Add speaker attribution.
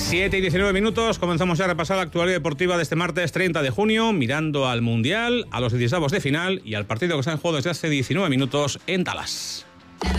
Speaker 1: 7:19, comenzamos ya a repasar la actualidad deportiva de este martes 30 de junio, mirando al Mundial, a los 16avos de final y al partido que está en juego desde hace 19 minutos en Dallas.